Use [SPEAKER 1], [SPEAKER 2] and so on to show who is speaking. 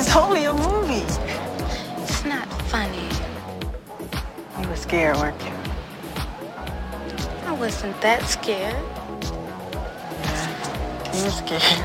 [SPEAKER 1] It's only a movie.
[SPEAKER 2] It's not funny.
[SPEAKER 1] You were scared, weren't you?
[SPEAKER 2] I wasn't that scared.
[SPEAKER 1] Yeah, you were scared.